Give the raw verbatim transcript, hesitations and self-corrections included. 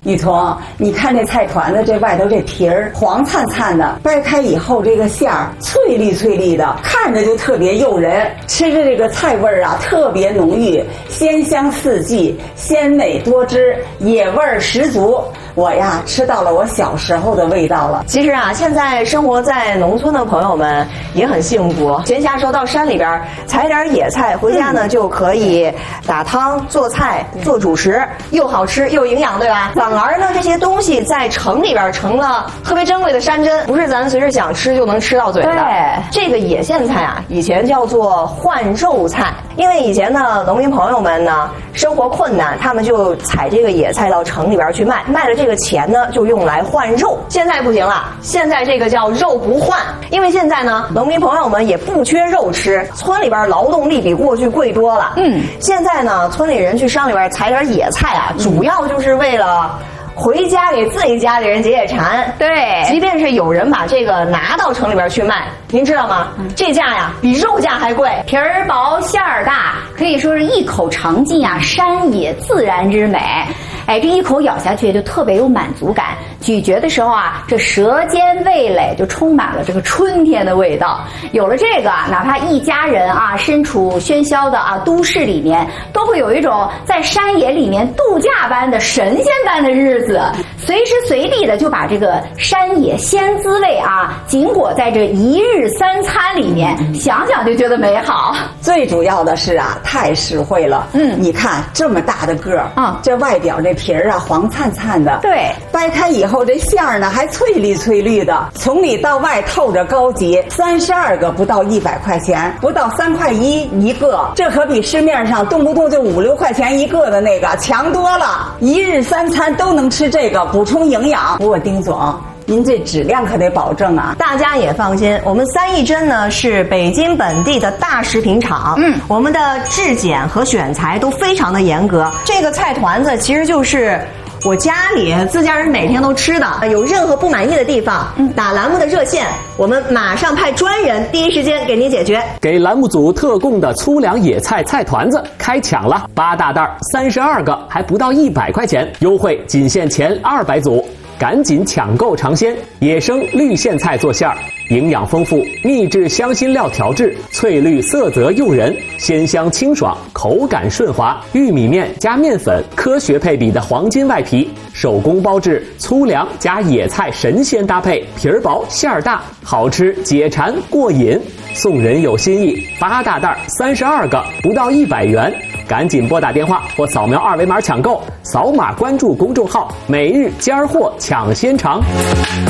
雨桐，你看这菜团子这外头这皮儿黄灿灿的，掰开以后这个馅儿脆粒脆粒的，看着就特别诱人，吃着这个菜味儿啊特别浓郁，鲜香四季，鲜美多汁，野味儿十足。我呀吃到了我小时候的味道了。 其实啊，现在生活在农村的朋友们也很幸福，闲暇时候到山里边采点野菜回家呢，嗯、就可以打汤、做菜、做主食，又好吃又营养，对吧？反而呢，这些东西在城里边成了特别珍贵的山珍，不是咱随时想吃就能吃到嘴的。对，这个野苋菜啊，以前叫做换肉菜，因为以前呢，农民朋友们呢生活困难，他们就采这个野菜到城里边去卖，卖了这个钱呢就用来换肉。现在不行了，现在这个叫肉不换，因为现在呢，农民朋友们也不缺肉吃，村里边劳动力比过去贵多了。嗯，现在呢，村里人去山里边采点野菜啊，主要就是为了回家给自己家里人解解馋。对，即便是有人把这个拿到城里边去卖，您知道吗？嗯、这价呀比肉价还贵， 皮儿薄馅儿大，可以说是一口尝尽啊山野自然之美。哎，这一口咬下去就特别有满足感，咀嚼的时候啊，这舌尖味蕾就充满了这个春天的味道。有了这个，哪怕一家人啊身处喧嚣的啊都市里面，都会有一种在山野里面度假般的神仙般的日子，随时随地的就把这个山野鲜滋味啊紧裹在这一日三餐里面，想想就觉得美好。 最主要的是啊，太实惠了。嗯，你看这么大的个儿啊，这外表这皮儿啊黄灿灿的， 对， 掰开以后这馅儿呢还翠绿翠绿的，从里到外透着高级。三十二个不到一百块钱，不到三块一一个，这可比市面上动不动就五六块钱一个的那个强多了。一日三餐都能吃这个，补充营养。不过丁总，您这质量可得保证啊！ 大家也放心，我们三义珍呢是北京本地的大食品厂，嗯，我们的质检和选材都非常的严格。这个菜团子其实就是我家里自家人每天都吃的，有任何不满意的地方，嗯，打栏目的热线，我们马上派专人第一时间给您解决。 给栏目组特供的粗粮野菜菜团子开抢了，八大袋三十二个，还不到一百块钱，优惠仅限前二百组。赶紧抢购尝鲜！野生绿苋菜做馅儿，营养丰富，秘制香辛料调制，翠绿色泽诱人，鲜香清爽，口感顺滑。玉米面加面粉，科学配比的黄金外皮，手工包制，粗粮加野菜神仙搭配，皮儿薄馅儿大，好吃解馋过瘾。送人有心意，八大袋三十二个，不到一百元。赶紧拨打电话或扫描二维码抢购，扫码关注公众号“每日尖儿货抢先尝”。